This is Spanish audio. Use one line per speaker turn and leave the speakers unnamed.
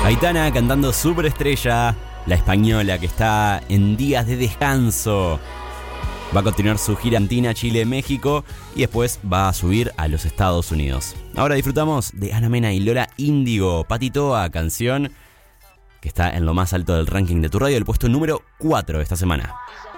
Aitana cantando Superestrella, la española que está en días de descanso. Va a continuar su gira Argentina, Chile, México y después va a subir a los Estados Unidos. Ahora disfrutamos de Ana Mena y Lola Índigo, Patitoa, canción que está en lo más alto del ranking de tu radio, el puesto número 4 de esta semana.